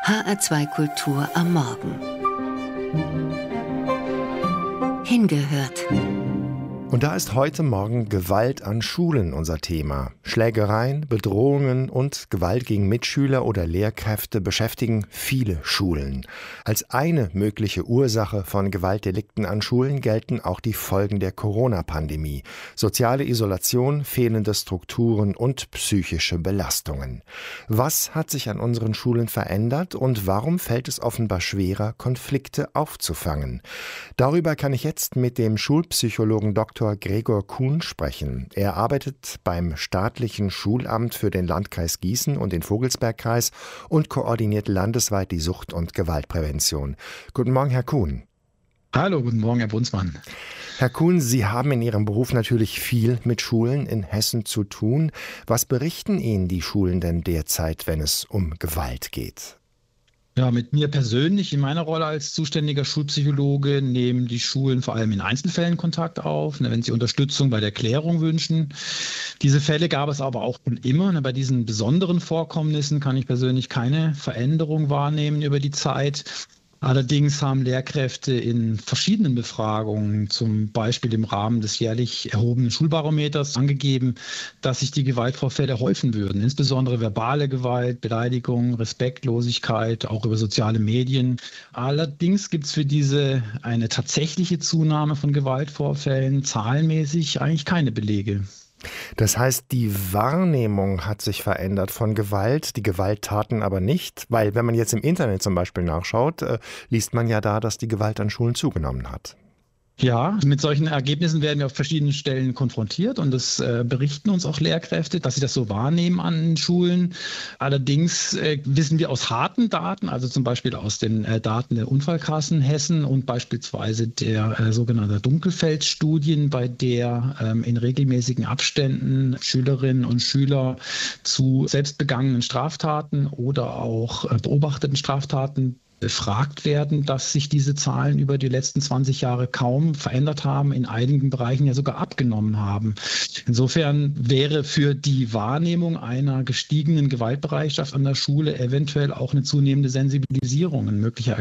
HR2 Kultur am Morgen. Hingehört. Und da ist heute Morgen Gewalt an Schulen unser Thema. Schlägereien, Bedrohungen und Gewalt gegen Mitschüler oder Lehrkräfte beschäftigen viele Schulen. Als eine mögliche Ursache von Gewaltdelikten an Schulen gelten auch die Folgen der Corona-Pandemie. Soziale Isolation, fehlende Strukturen und psychische Belastungen. Was hat sich an unseren Schulen verändert und warum fällt es offenbar schwerer, Konflikte aufzufangen? Darüber kann ich jetzt mit dem Schulpsychologen Dr. Gregor Kuhn sprechen. Er arbeitet beim staatlichen Schulamt für den Landkreis Gießen und den Vogelsbergkreis und koordiniert landesweit die Sucht- und Gewaltprävention. Guten Morgen, Herr Kuhn. Hallo, guten Morgen, Herr Brunsmann. Herr Kuhn, Sie haben in Ihrem Beruf natürlich viel mit Schulen in Hessen zu tun. Was berichten Ihnen die Schulen denn derzeit, wenn es um Gewalt geht? Ja, mit mir persönlich in meiner Rolle als zuständiger Schulpsychologe nehmen die Schulen vor allem in Einzelfällen Kontakt auf, wenn sie Unterstützung bei der Klärung wünschen. Diese Fälle gab es aber auch schon immer. Bei diesen besonderen Vorkommnissen kann ich persönlich keine Veränderung wahrnehmen über die Zeit. Allerdings haben Lehrkräfte in verschiedenen Befragungen, zum Beispiel im Rahmen des jährlich erhobenen Schulbarometers, angegeben, dass sich die Gewaltvorfälle häufen würden. Insbesondere verbale Gewalt, Beleidigung, Respektlosigkeit, auch über soziale Medien. Allerdings gibt es für diese eine tatsächliche Zunahme von Gewaltvorfällen zahlenmäßig eigentlich keine Belege. Das heißt, die Wahrnehmung hat sich verändert von Gewalt, die Gewalttaten aber nicht, weil wenn man jetzt im Internet zum Beispiel nachschaut, liest man ja da, dass die Gewalt an Schulen zugenommen hat. Ja, mit solchen Ergebnissen werden wir auf verschiedenen Stellen konfrontiert und das berichten uns auch Lehrkräfte, dass sie das so wahrnehmen an Schulen. Allerdings wissen wir aus harten Daten, also zum Beispiel aus den Daten der Unfallkassen Hessen und beispielsweise der sogenannten Dunkelfeld-Studien, bei der in regelmäßigen Abständen Schülerinnen und Schüler zu selbstbegangenen Straftaten oder auch beobachteten Straftaten befragt werden, dass sich diese Zahlen über die letzten 20 Jahre kaum verändert haben, in einigen Bereichen ja sogar abgenommen haben. Insofern wäre für die Wahrnehmung einer gestiegenen Gewaltbereitschaft an der Schule eventuell auch eine zunehmende Sensibilisierung ein möglicher